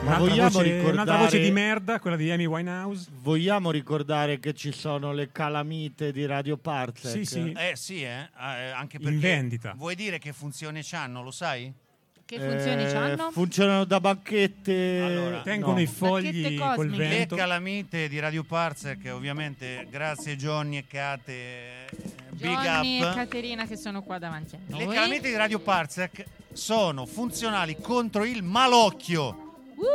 Ma un'altra voce di merda, quella di Amy Winehouse. Vogliamo ricordare che ci sono le calamite di Radio Parsec? Sì. Anche perché in vendita. Vuoi dire che funzioni c'hanno, lo sai? Che funzioni c'hanno? Funzionano da banchette. Allora, tengono i fogli col vento. Le calamite di Radio Parsec, ovviamente, grazie Johnny e Kate. Big Johnny up. e Caterina che sono qua davanti a noi. Le calamite di Radio Parsec sono funzionali contro il malocchio.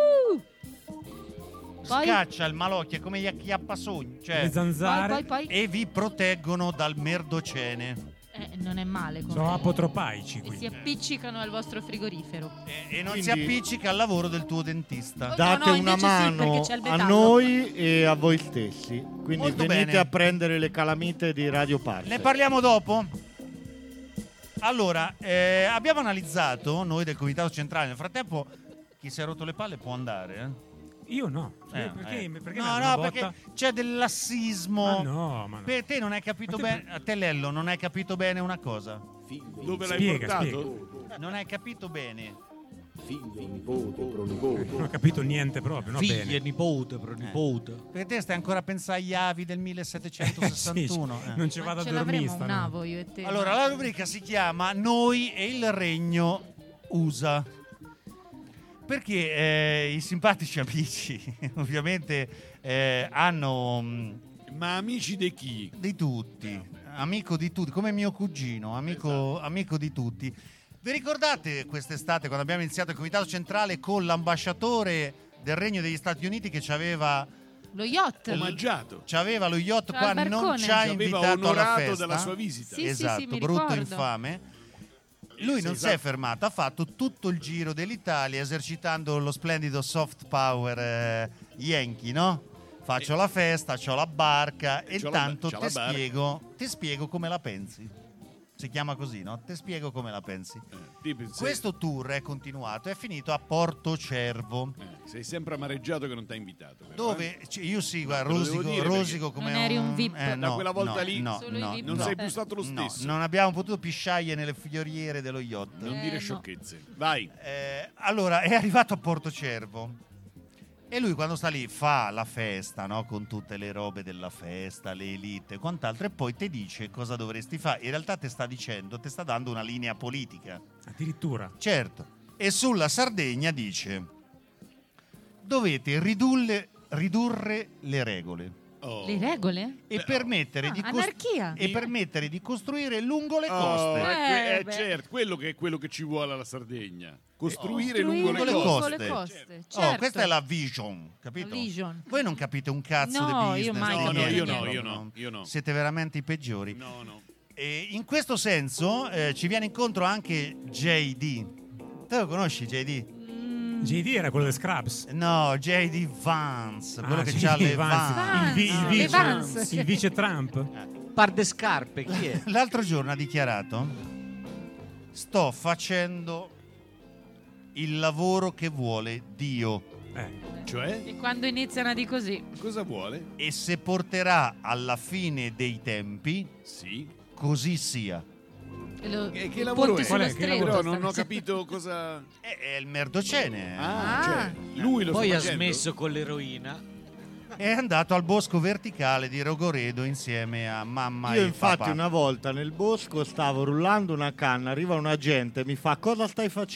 Scaccia il malocchio, è come gli acchiappasogni, cioè le zanzare. Poi. E vi proteggono dal merdocene. Non è male. Sono apotropaici. E si appiccicano al vostro frigorifero. E non si appiccica al lavoro del tuo dentista. Date una mano a noi e a voi stessi. Quindi Molto venite bene. a prendere le calamite di Radio Parsec. Ne parliamo dopo? Allora, abbiamo analizzato, noi del Comitato Centrale, nel frattempo chi si è rotto le palle può andare, Io no. Perché No, perché c'è del lassismo. Ma no. Per te non hai capito bene. A te Lello, non hai capito bene una cosa. Dove l'hai portato? Non hai capito bene. Figlio, nipote, pronipote. Non ho capito niente proprio, no? Figlie, Bene. nipote, pronipote. Perché te stai ancora a pensare agli avi del 1761. Sì, non ci vado a ce dormire. l'avremo un avo io e te. Allora, la rubrica si chiama Noi e il Regno USA. Perché i simpatici amici, ovviamente, hanno... Ma amici di chi? Di tutti. Amico di tutti, come mio cugino, amico di tutti. Vi ricordate quest'estate quando abbiamo iniziato il Comitato Centrale con l'ambasciatore del Regno degli Stati Uniti che ci aveva lo yacht omaggiato, c'aveva lo yacht C'era qua, il barcone. non ci ha Ci aveva invitato alla onorato festa della sua visita. Sì, esatto, sì, mi brutto ricordo. infame. Lui non si è fermato, ha fatto tutto il giro dell'Italia esercitando lo splendido soft power yankee, no? Faccio la festa, c'ho la barca e intanto ti spiego come la pensi. Si chiama così, no? Ti spiego come la pensi. Questo tour è continuato, è finito a Porto Cervo. Sei sempre amareggiato che non ti ha invitato. Però, dove io sì, guarda, No, te lo devo dire rosico come non eri un VIP. Da quella volta lì Solo i VIP non no. sei più stato lo stesso. non abbiamo potuto pisciare nelle fioriere dello yacht. Non dire no. sciocchezze. Vai. Allora, è arrivato a Porto Cervo. E lui quando sta lì fa la festa, no? Con tutte le robe della festa, le elite e quant'altro, e poi ti dice cosa dovresti fare. In realtà ti sta dando una linea politica. Addirittura. Certo. E sulla Sardegna dice: dovete ridurre le regole. Le regole? E permettere anarchia. e permettere di costruire lungo le coste. Certo, quello che ci vuole alla Sardegna. Costruire lungo le coste. coste. Certo. Questa è la vision, capito? La vision. Voi non capite un cazzo No, di io business. mai io no. Siete veramente i peggiori. No. E in questo senso ci viene incontro anche JD. Te lo conosci JD? JD era quello di Scrubs. No, JD Vance, quello che c'ha le Vance. Il Vance. il vice Trump. Par de scarpe, chi è? L'altro giorno ha dichiarato: sto facendo il lavoro che vuole Dio. Cioè? E quando iniziano di così? Cosa vuole? E se porterà alla fine dei tempi, Sì. così sia. Che lavoro è? Sullo Che stretto, Però non sta ho capito cosa... È il merdocene. Cioè, lui lo Poi sta ha facendo? smesso con l'eroina. È andato al bosco verticale di Rogoredo insieme a mamma Io e infatti papà. una volta nel bosco stavo rullando una canna, arriva un agente, mi fa: cosa stai facendo?